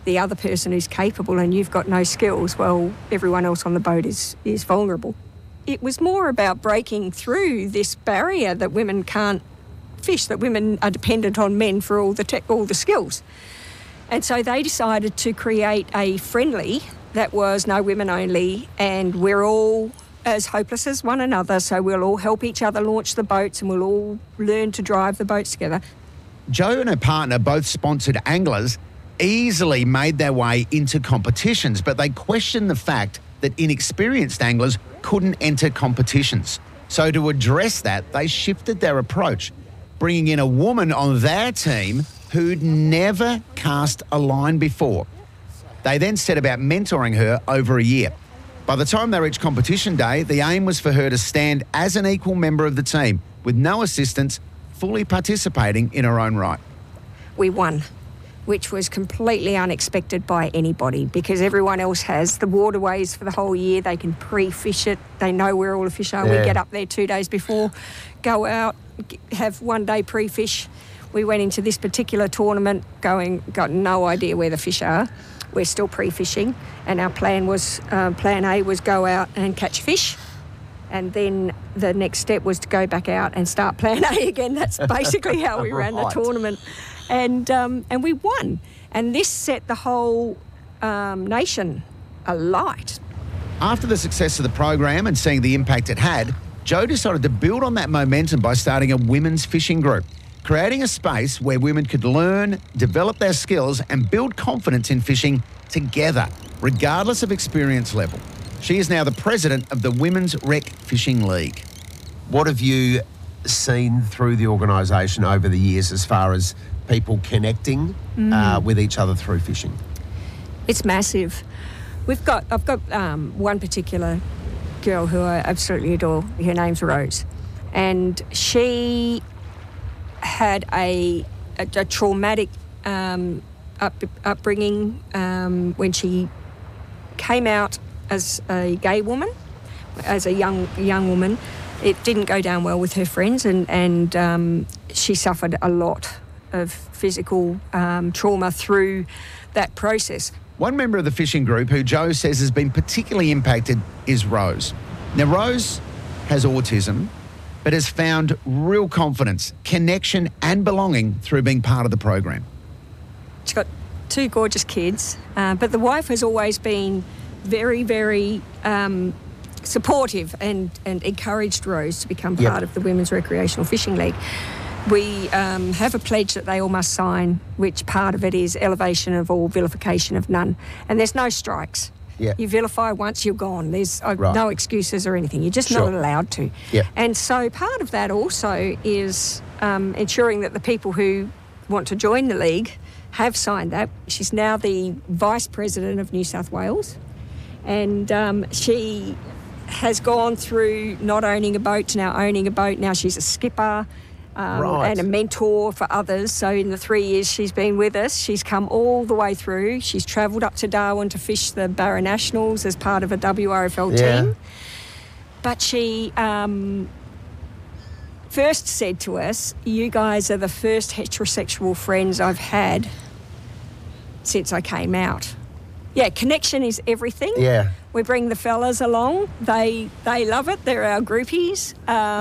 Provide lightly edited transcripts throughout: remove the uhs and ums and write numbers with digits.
the other person who's capable and you've got no skills, well, everyone else on the boat is vulnerable. It was more about breaking through this barrier that women can't fish, that women are dependent on men for all the skills. And so they decided to create a friendly that was no women only, and we're all as hopeless as one another, so we'll all help each other launch the boats and we'll all learn to drive the boats together. Jo and her partner, both sponsored anglers, easily made their way into competitions, but they questioned the fact that inexperienced anglers couldn't enter competitions. So to address that, they shifted their approach, bringing in a woman on their team who'd never cast a line before. They then set about mentoring her over a year. By the time they reached competition day, the aim was for her to stand as an equal member of the team, with no assistance, fully participating in her own right. We won, which was completely unexpected by anybody, because everyone else has the waterways for the whole year. They can pre-fish it. They know where all the fish are. Yeah. We get up there 2 days before, go out, have 1 day pre-fish. We went into this particular tournament got no idea where the fish are. We're still pre-fishing, and our plan A was go out and catch fish, and then the next step was to go back out and start plan A again. That's basically how we ran the tournament, and we won. And this set the whole nation alight. After the success of the program and seeing the impact it had, Jo decided to build on that momentum by starting a women's fishing group, creating a space where women could learn, develop their skills and build confidence in fishing together, regardless of experience level. She is now the president of the Women's Rec Fishing League. What have you seen through the organisation over the years as far as people connecting with each other through fishing? It's massive. I've got one particular girl who I absolutely adore. Her name's Rose, and she had a traumatic upbringing when she came out as a gay woman, as a young woman. It didn't go down well with her friends, and she suffered a lot of physical trauma through that process. One member of the fishing group who Jo says has been particularly impacted is Rose. Now, Rose has autism, but has found real confidence, connection and belonging through being part of the program. She's got 2 gorgeous kids, but the wife has always been very, very supportive and encouraged Rose to become part of the Women's Recreational Fishing League. We have a pledge that they all must sign, which part of it is elevation of all, vilification of none. And there's no strikes. Yeah. You vilify once, you're gone. There's no excuses or anything. You're just not allowed to. Yeah. And so part of that also is ensuring that the people who want to join the league have signed that. She's now the Vice President of New South Wales, and she has gone through not owning a boat to now owning a boat. Now she's a skipper. And a mentor for others. So in the 3 years she's been with us, she's come all the way through. She's travelled up to Darwin to fish the Barra Nationals as part of a WRFL team. But she first said to us, "You guys are the first heterosexual friends I've had since I came out." Yeah, connection is everything. Yeah. We bring the fellas along. They love it. They're our groupies.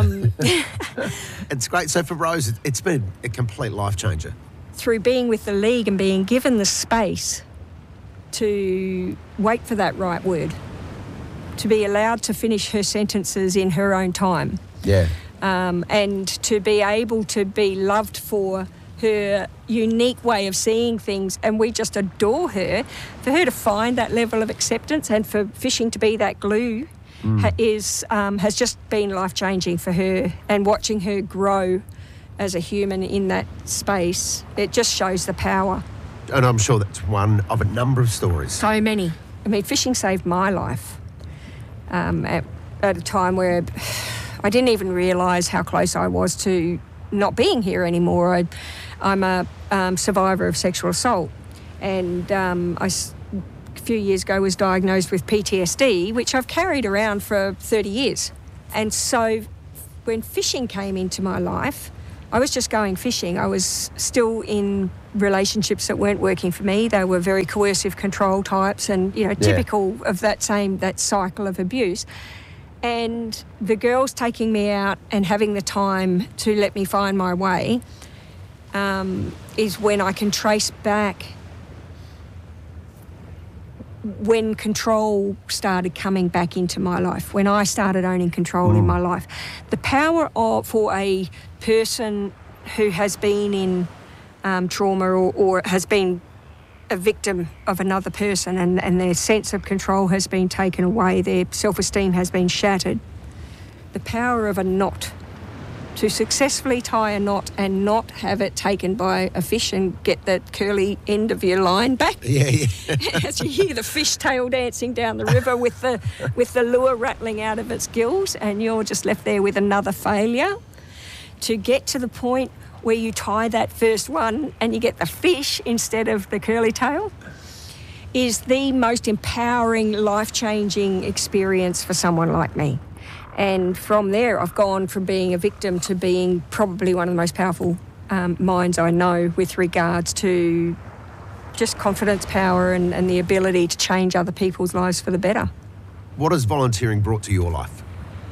It's great. So for Rose, it's been a complete life changer. Through being with the league and being given the space to wait for that right word, to be allowed to finish her sentences in her own time. Yeah. And to be able to be loved for her unique way of seeing things, and we just adore her. For her to find that level of acceptance and for fishing to be that glue has just been life-changing for her, and watching her grow as a human in that space, it just shows the power. And I'm sure that's one of a number of stories. So many. I mean, fishing saved my life at a time where I didn't even realise how close I was to not being here anymore. I'm a survivor of sexual assault, and a few years ago was diagnosed with PTSD, which I've carried around for 30 years. And so when fishing came into my life, I was just going fishing. I was still in relationships that weren't working for me. They were very coercive control types and, typical of that cycle of abuse. And the girls taking me out and having the time to let me find my way is when I can trace back when control started coming back into my life, when I started owning control in my life. The power for a person who has been in trauma or has been a victim of another person and their sense of control has been taken away, their self-esteem has been shattered. The power of a knot, to successfully tie a knot and not have it taken by a fish and get the curly end of your line back. Yeah. As you hear the fish tail dancing down the river with the lure rattling out of its gills, and you're just left there with another failure. To get to the point where you tie that first one and you get the fish instead of the curly tail is the most empowering, life-changing experience for someone like me. And from there, I've gone from being a victim to being probably one of the most powerful minds I know with regards to just confidence, power, and the ability to change other people's lives for the better. What has volunteering brought to your life?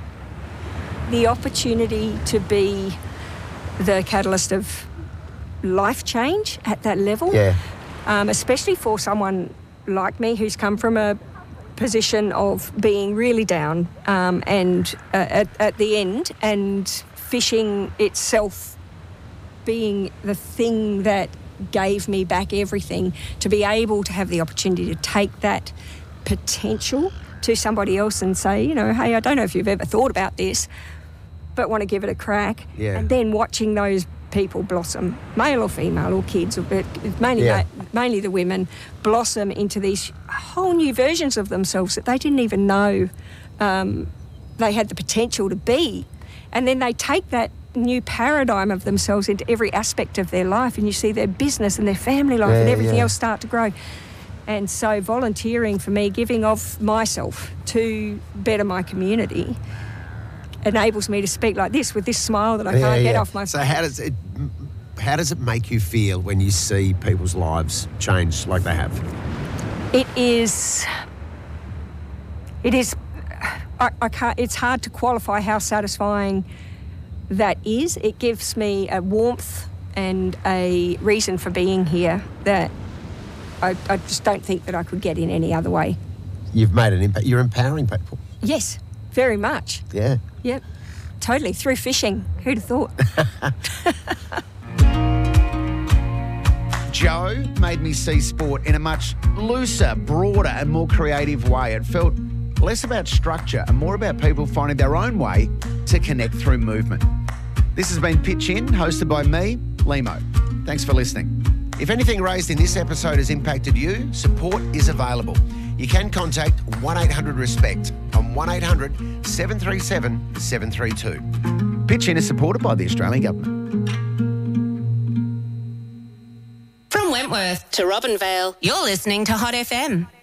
The opportunity to be the catalyst of life change at that level, especially for someone like me who's come from a position of being really down and at the end, and fishing itself being the thing that gave me back everything, to be able to have the opportunity to take that potential to somebody else and say, hey, I don't know if you've ever thought about this, but want to give it a crack. Yeah. And then watching those people blossom, male or female or kids, mainly the women, blossom into these whole new versions of themselves that they didn't even know they had the potential to be. And then they take that new paradigm of themselves into every aspect of their life, and you see their business and their family life and everything else start to grow. And so volunteering for me, giving of myself to better my community, enables me to speak like this with this smile that I can't get off my face. So how does it make you feel when you see people's lives change like they have? It is I can't, it's hard to qualify how satisfying that is. It gives me a warmth and a reason for being here that I just don't think that I could get in any other way. You've made an impact. You're empowering people. Yes, very much. Yeah. Yep, totally. Through fishing. Who'd have thought? Joe made me see sport in a much looser, broader and more creative way. It felt less about structure and more about people finding their own way to connect through movement. This has been Pitch In, hosted by me, Limo. Thanks for listening. If anything raised in this episode has impacted you, support is available. You can contact 1-800-RESPECT on 1-800-737-732. Pitch In is supported by the Australian Government. From Wentworth to Robinvale, you're listening to Hot FM.